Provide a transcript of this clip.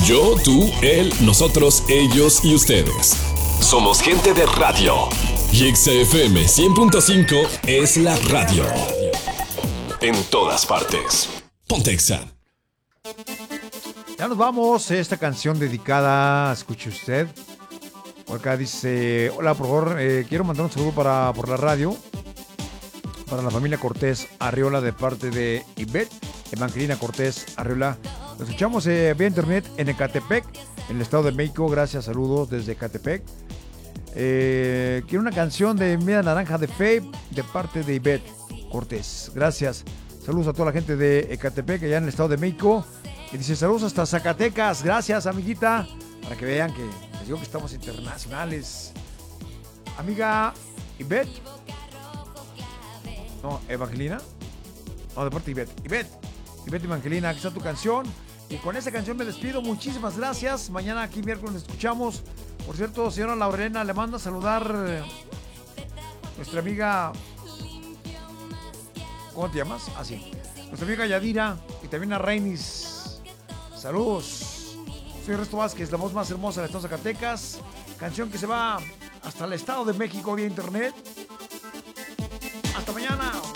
Yo, tú, él, nosotros, ellos y ustedes. Somos gente de radio. Y XFM 100.5 es la radio. En todas partes. Pontexa. Ya nos vamos. Esta canción dedicada, escuche usted. Por acá dice: hola, por favor, quiero mandar un saludo por la radio. Para la familia Cortés Arriola de parte de Ivette Evangelina Cortés Arriola. Lo escuchamos vía internet en Ecatepec, en el Estado de México. Gracias, saludos desde Ecatepec. Quiero una canción de Media Naranja de Faye de parte de Ivette Cortés. Gracias. Saludos a toda la gente de Ecatepec, allá en el Estado de México. Y dice: saludos hasta Zacatecas. Gracias, amiguita. Para que vean que les digo que estamos internacionales. Amiga Ivette. No, Evangelina. No, de parte de Ivette. Ivette Evangelina, aquí está tu canción. Y con esa canción me despido. Muchísimas gracias. Mañana aquí miércoles nos escuchamos. Por cierto, señora Laurelena, le mando a saludar nuestra amiga. ¿Cómo te llamas? Ah, sí. Nuestra amiga Yadira y también a Rainis. Saludos. Soy Ernesto Vázquez, la voz más hermosa de Estado de Zacatecas. Canción que se va hasta el Estado de México vía internet. Hasta mañana.